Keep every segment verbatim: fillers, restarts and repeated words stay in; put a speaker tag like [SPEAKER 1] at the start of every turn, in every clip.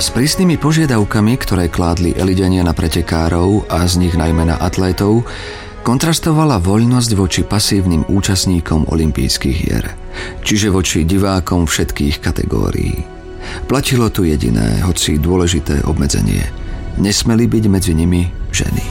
[SPEAKER 1] S prísnymi požiadavkami, ktoré kládli Eliďania na pretekárov a z nich najmä na atlétov, kontrastovala voľnosť voči pasívnym účastníkom olympijských hier, čiže voči divákom všetkých kategórií. Platilo tu jediné, hoci dôležité obmedzenie. Nesmeli byť medzi nimi ženy.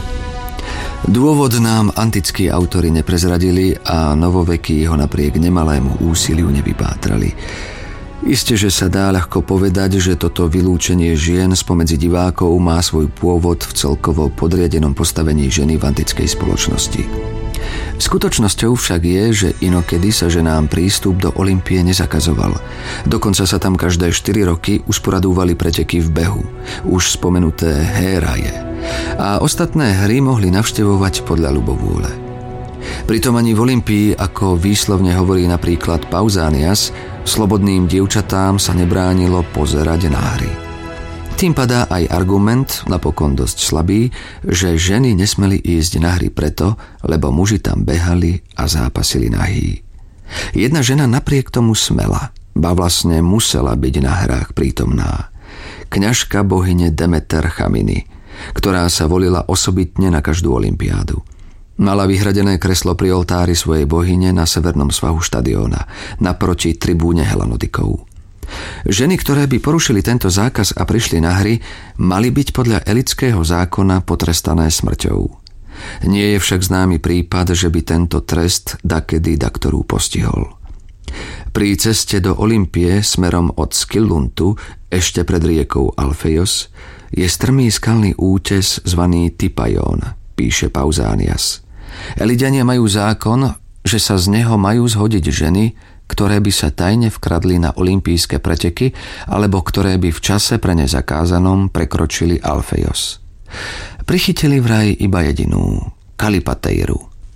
[SPEAKER 1] Dôvod nám antickí autori neprezradili a novovekí ho napriek nemalému úsiliu nevypátrali. Isté, že sa dá ľahko povedať, že toto vylúčenie žien spomedzi divákov má svoj pôvod v celkovo podriadenom postavení ženy v antickej spoločnosti. Skutočnosťou však je, že inokedy sa ženám prístup do Olympie nezakazoval. Dokonca sa tam každé štyri roky usporadúvali preteky v behu, už spomenuté héraje. A ostatné hry mohli navštevovať podľa ľubovôle. Pritom ani v Olympii, ako výslovne hovorí napríklad Pausanias, slobodným dievčatám sa nebránilo pozerať na hry. Tým padá aj argument, napokon dosť slabý, že ženy nesmeli ísť na hry preto, lebo muži tam behali a zápasili nahý. Jedna žena napriek tomu smela, ba vlastne musela byť na hrách prítomná. Kňažka bohyne Demeter Chaminy, ktorá sa volila osobitne na každú olympiádu. Mala vyhradené kreslo pri oltári svojej bohyne na severnom svahu štadióna, naproti tribúne Helanodikov. Ženy, ktoré by porušili tento zákaz a prišli na hry, mali byť podľa elitského zákona potrestané smrťou. Nie je však známy prípad, že by tento trest dakedy daktorú postihol. Pri ceste do Olympie smerom od Skilluntu, ešte pred riekou Alfeios, je strmý skalný útes zvaný Typaion, píše Pausanias. Eliďania majú zákon, že sa z neho majú zhodiť ženy, ktoré by sa tajne vkradli na olympijské preteky alebo ktoré by v čase pre ne zakázanom prekročili Alfeios. Prichytili vraj iba jedinú, Kalipateiru.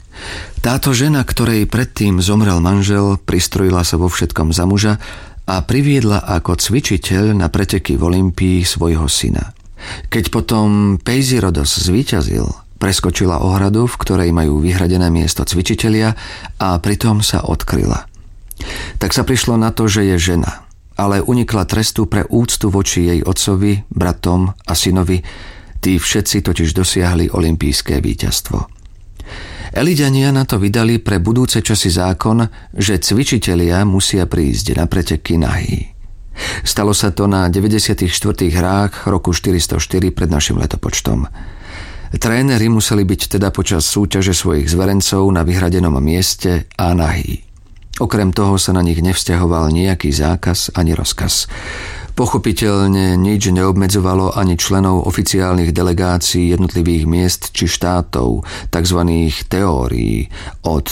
[SPEAKER 1] Táto žena, ktorej predtým zomrel manžel, pristrojila sa vo všetkom za muža a priviedla ako cvičiteľ na preteky v Olympii svojho syna. Keď potom Peisirodos zvíťazil, preskočila ohradu, v ktorej majú vyhradené miesto cvičitelia a pritom sa odkryla. Tak sa prišlo na to, že je žena, ale unikla trestu pre úctu voči jej otcovi, bratom a synovi. Tí všetci totiž dosiahli olympijské víťazstvo. Eliďania na to vydali pre budúce časy zákon, že cvičitelia musia prísť na preteky nahý. Stalo sa to na deväťdesiatych štvrtých hrách roku štyristoštyri pred našim letopočtom. Tréneri museli byť teda počas súťaže svojich zverencov na vyhradenom mieste a nahý. Okrem toho sa na nich nevzťahoval nejaký zákaz ani rozkaz. Pochopiteľne nič neobmedzovalo ani členov oficiálnych delegácií jednotlivých miest či štátov, takzvaných teórií, od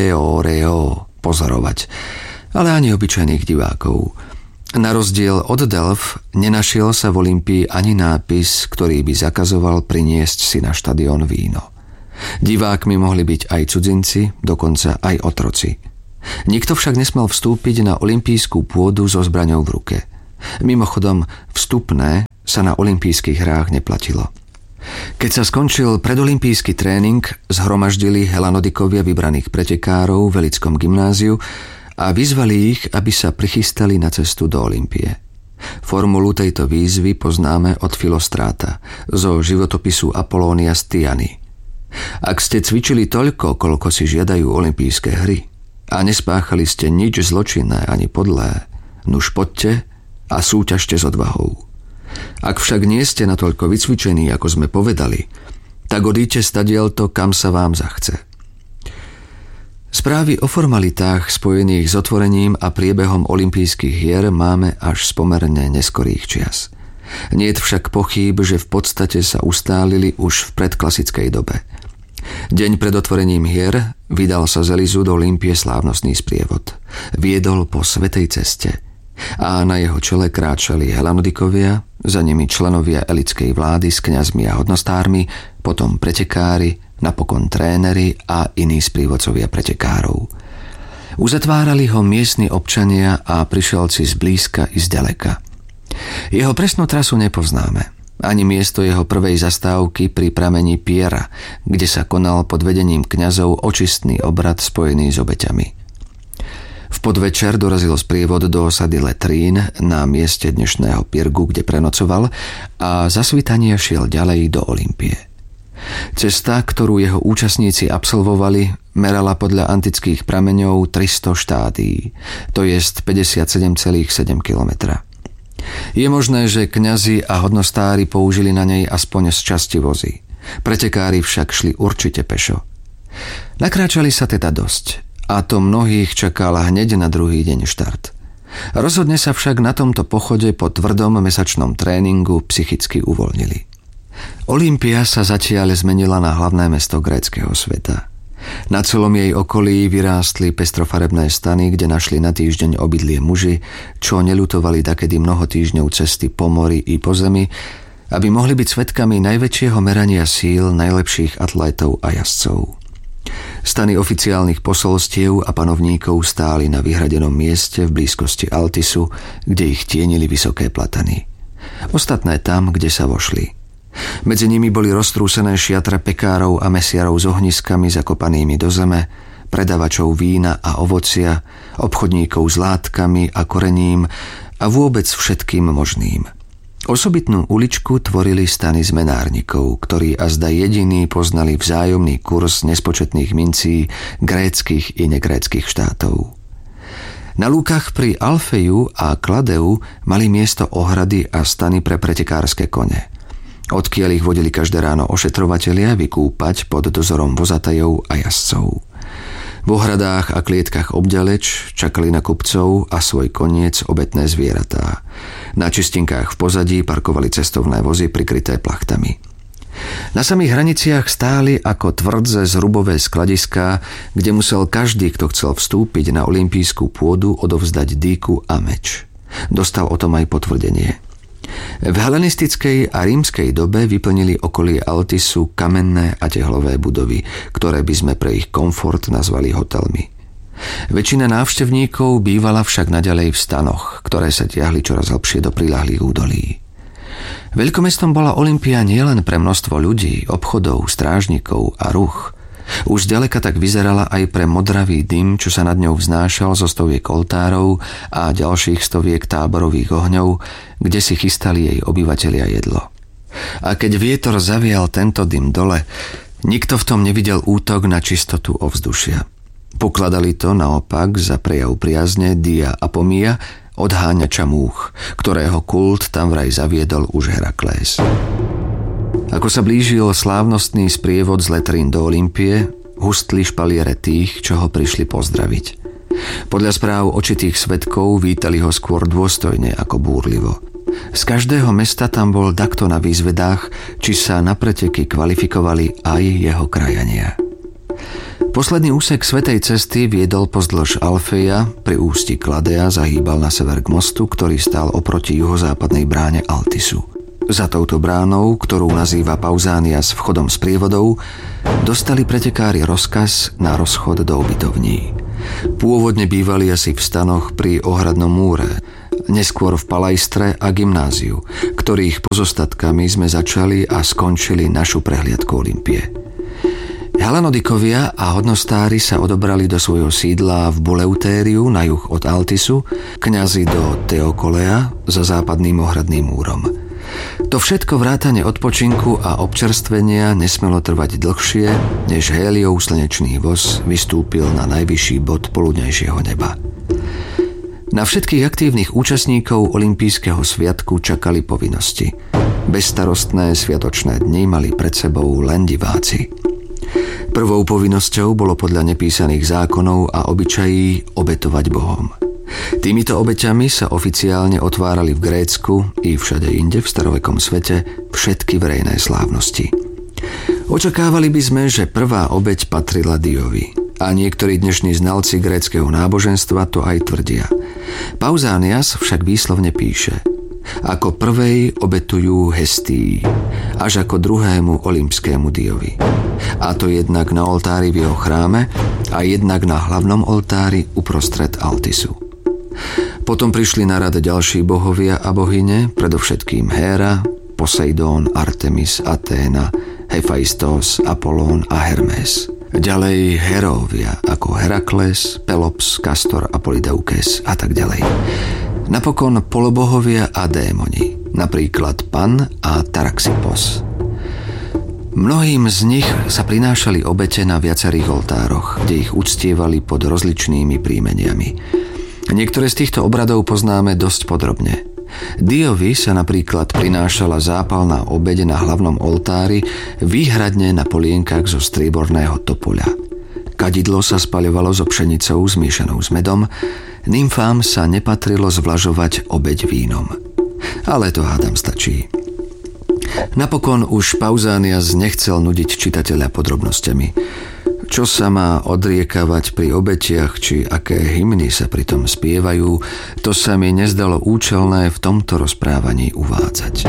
[SPEAKER 1] teóreo pozorovať, ale ani obyčajných divákov. Na rozdiel od Delf nenašiel sa v Olympii ani nápis, ktorý by zakazoval priniesť si na štadión víno. Divákmi mohli byť aj cudzinci, dokonca aj otroci. Nikto však nesmel vstúpiť na olympijskú pôdu so zbraňou v ruke. Mimochodom, vstupné sa na olympijských hrách neplatilo. Keď sa skončil predolympijský tréning, zhromaždili Helanodikovia vybraných pretekárov v Elickom gymnáziu a vyzvali ich, aby sa prichystali na cestu do Olympie. Formulu tejto výzvy poznáme od Filostráta zo životopisu Apolónia z Tyany. Ak ste cvičili toľko, koľko si žiadajú olympijské hry a nespáchali ste nič zločinné ani podlé, nuž poďte a súťažte s odvahou. Ak však nie ste natoľko vycvičení, ako sme povedali, tak odíďte stadiaľto, kam sa vám zachce. Správy o formalitách spojených s otvorením a priebehom olympijských hier máme až z pomerne neskorých čias. Nie je však pochýb, že v podstate sa ustálili už v predklasickej dobe. Deň pred otvorením hier vydal sa z Elizu do Olympie slávnostný sprievod. Viedol po svätej ceste a na jeho čele kráčali Helanodikovia, za nimi členovia elickej vlády s kňazmi a hodnostármi, potom pretekári, napokon tréneri a iní sprievodcovia pretekárov. Uzatvárali ho miestni občania a prišielci zblízka i zďaleka. Jeho presnú trasu nepoznáme, ani miesto jeho prvej zastávky pri pramení Piera, kde sa konal pod vedením kňazov očistný obrad spojený s obeťami. V podvečer dorazil sprievod do osady Letrín na mieste dnešného Pirgu, kde prenocoval, a za svitania šiel ďalej do Olympie. Cesta, ktorú jeho účastníci absolvovali, merala podľa antických prameňov tristo štádií, to jest päťdesiatsedem celá sedem kilometra. Je možné, že kňazi a hodnostári použili na nej aspoň z časti vozy. Pretekári však šli určite pešo. Nakráčali sa teda dosť a to mnohých čakala hneď na druhý deň štart. Rozhodne sa však na tomto pochode po tvrdom mesačnom tréningu psychicky uvoľnili. Olympia sa zatiaľ zmenila na hlavné mesto gréckeho sveta. Na celom jej okolí vyrástli pestrofarebné stany, kde našli na týždeň obydlie muži, čo neľutovali dakedy mnoho týždňov cesty po mori i po zemi, aby mohli byť svedkami najväčšieho merania síl najlepších atlétov a jazdcov. Stany oficiálnych posolstiev a panovníkov stáli na vyhradenom mieste v blízkosti Altisu, kde ich tienili vysoké platany. Ostatné tam, kde sa vošli. Medzi nimi boli roztrúsené šiatre pekárov a mesiarov s ohniskami zakopanými do zeme, predavačov vína a ovocia, obchodníkov s látkami a korením a vôbec všetkým možným. Osobitnú uličku tvorili stany zmenárnikov, ktorí azda jediní poznali vzájomný kurz nespočetných mincí gréckych i negréckych štátov. Na lúkach pri Alfeju a Kladeu mali miesto ohrady a stany pre pretekárske kone, odkiaľ ich vodili každé ráno ošetrovatelia vykúpať pod dozorom vozatajov a jazdcov. V ohradách a klietkach obďaleč čakali na kupcov a svoj koniec obetné zvieratá. Na čistinkách v pozadí parkovali cestovné vozy prikryté plachtami. Na samých hraniciach stáli ako tvrdze zrubové skladiská, kde musel každý, kto chcel vstúpiť na olympijskú pôdu, odovzdať dýku a meč. Dostal o tom aj potvrdenie. V helenistickej a rímskej dobe vyplnili okolie Altisu kamenné a tehlové budovy, ktoré by sme pre ich komfort nazvali hotelmi. Väčšina návštevníkov bývala však naďalej v stanoch, ktoré sa tiahli čoraz hlbšie do priľahlých údolí. Veľkomestom bola Olympia nielen pre množstvo ľudí, obchodov, strážnikov a ruch. Už ďaleka tak vyzerala aj pre modravý dym, čo sa nad ňou vznášal zo stoviek oltárov a ďalších stoviek táborových ohňov, kde si chystali jej obyvatelia jedlo. A keď vietor zavial tento dym dole, nikto v tom nevidel útok na čistotu ovzdušia. Pokladali to naopak za prejav priazne Dia Apomia, odháňača múch, ktorého kult tam vraj zaviedol už Heraklés. Ako sa blížil slávnostný sprievod z Letrín do Olympie, hustli špaliere tých, čo ho prišli pozdraviť. Podľa správ očitých svedkov vítali ho skôr dôstojne ako búrlivo. Z každého mesta tam bol dakto na výzvedách, či sa na preteky kvalifikovali aj jeho krajania. Posledný úsek svätej cesty viedol pozdĺž Alfeja, pri ústi Kladea zahýbal na sever k mostu, ktorý stál oproti juhozápadnej bráne Altisu. Za touto bránou, ktorú nazýva Pausanias vchodom z prievodov, dostali pretekári rozkaz na rozchod do ubytovní. Pôvodne bývali asi v stanoch pri ohradnom múre, neskôr v Palajstre a gymnáziu, ktorých pozostatkami sme začali a skončili našu prehliadku Olympie. Helenodikovia a hodnostári sa odobrali do svojho sídla v Boleutériu na juh od Altisu, kňazi do Theokolea za západným ohradným múrom. To všetko vrátane odpočinku a občerstvenia nesmelo trvať dlhšie, než Héliov slnečný voz vystúpil na najvyšší bod poludňajšieho neba. Na všetkých aktívnych účastníkov olympijského sviatku čakali povinnosti. Bezstarostné sviatočné dni mali pred sebou len diváci. Prvou povinnosťou bolo podľa nepísaných zákonov a obyčají obetovať Bohom. Týmito obeťami sa oficiálne otvárali v Grécku i všade inde v starovekom svete všetky verejné slávnosti. Očakávali by sme, že prvá obeť patrila Diovi a niektorí dnešní znalci gréckeho náboženstva to aj tvrdia. Pausanias však výslovne píše: ako prvej obetujú Hestii, až ako druhému olympskému Diovi. A to jednak na oltári v jeho chráme a jednak na hlavnom oltári uprostred Altisu. Potom prišli na rad ďalší bohovia a bohyne, predovšetkým Héra, Poseidón, Artemis, Aténa, Hephaistos, Apolón a Hermés. Ďalej heróvia ako Herakles, Pelops, Kastor a Polydeukes a tak ďalej. Napokon polobohovia a démoni, napríklad Pan a Taraxipos. Mnohým z nich sa prinášali obete na viacerých oltároch, kde ich uctievali pod rozličnými prímeniami. Niektoré z týchto obradov poznáme dosť podrobne. Diovi sa napríklad prinášala zápalná obeť na hlavnom oltári výhradne na polienkach zo strieborného topoľa. Kadidlo sa spaľovalo so pšenicou zmiešanou s medom, nymfám sa nepatrilo zvlažovať obeť vínom. Ale to hádam stačí. Napokon už Pausanias nechcel nudiť čitateľa podrobnosťami. Čo sa má odriekavať pri obetiach, či aké hymny sa pritom spievajú, to sa mi nezdalo účelné v tomto rozprávaní uvádzať.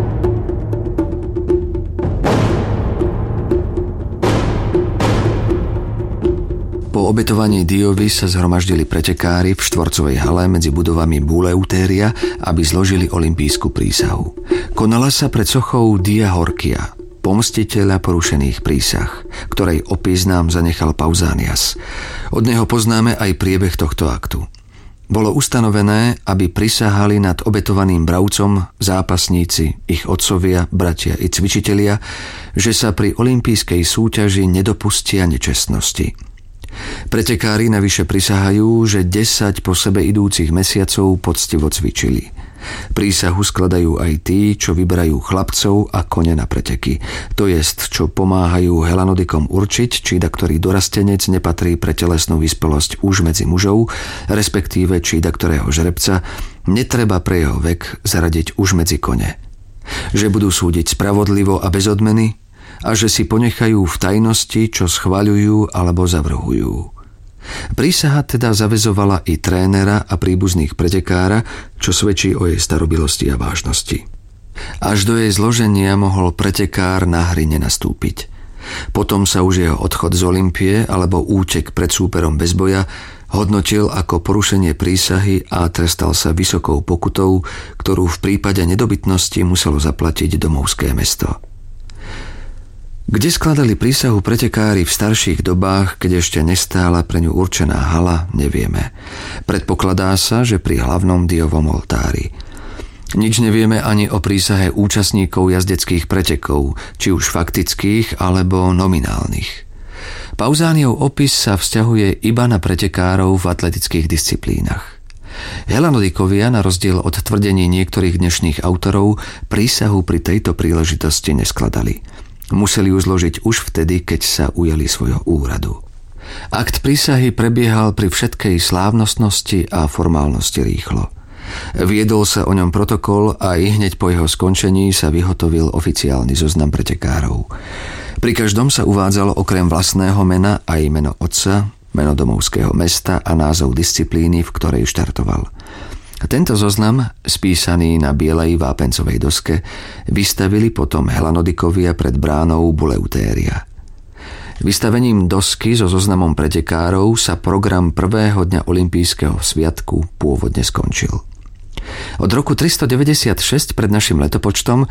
[SPEAKER 1] Po obetovaní Diovy sa zhromaždili pretekári v štvorcovej hale medzi budovami Buleutéria, aby zložili olympijskú prísahu. Konala sa pred sochou Dia Horkia, pomstiteľa porušených prísah, ktorej opis nám zanechal Pausanias. Od neho poznáme aj priebeh tohto aktu. Bolo ustanovené, aby prisahali nad obetovaným bravcom zápasníci, ich otcovia, bratia i cvičitelia, že sa pri olympijskej súťaži nedopustia nečestnosti. Pretekári navyše prisahajú, že desať po sebe idúcich mesiacov poctivo cvičili. Prísahu skladajú aj tí, čo vyberajú chlapcov a kone na preteky. To jest, čo pomáhajú helanodikom určiť, či daktorý dorastenec nepatrí pre telesnú vyspelosť už medzi mužov, respektíve či daktorého žrebca netreba pre jeho vek zaradiť už medzi kone. Že budú súdiť spravodlivo a bez odmeny a že si ponechajú v tajnosti, čo schvaľujú alebo zavrhujú. Prísaha teda zaväzovala i trénera a príbuzných pretekára, čo svedčí o jej starobilosti a vážnosti. Až do jej zloženia mohol pretekár na hry nenastúpiť. Potom sa už jeho odchod z Olympie alebo útek pred súperom bez boja hodnotil ako porušenie prísahy a trestal sa vysokou pokutou, ktorú v prípade nedobytnosti muselo zaplatiť domovské mesto. Kde skladali prísahu pretekári v starších dobách, keď ešte nestála pre ňu určená hala, nevieme. Predpokladá sa, že pri hlavnom Diovom oltári. Nič nevieme ani o prísahe účastníkov jazdeckých pretekov, či už faktických alebo nominálnych. Pausaniov opis sa vzťahuje iba na pretekárov v atletických disciplínach. Helanodikovia, na rozdiel od tvrdení niektorých dnešných autorov, prísahu pri tejto príležitosti neskladali. Museli ju zložiť už vtedy, keď sa ujali svojho úradu. Akt prísahy prebiehal pri všetkej slávnostnosti a formálnosti rýchlo. Viedol sa o ňom protokol a i hneď po jeho skončení sa vyhotovil oficiálny zoznam pretekárov. Pri každom sa uvádzalo okrem vlastného mena aj meno otca, meno domovského mesta a názov disciplíny, v ktorej štartoval. Tento zoznam, spísaný na bielej vápencovej doske, vystavili potom helanodikovia pred bránou Buleutéria. Vystavením dosky so zoznamom pretekárov sa program prvého dňa olympijského sviatku pôvodne skončil. Od roku tristodeväťdesiatšesť pred našim letopočtom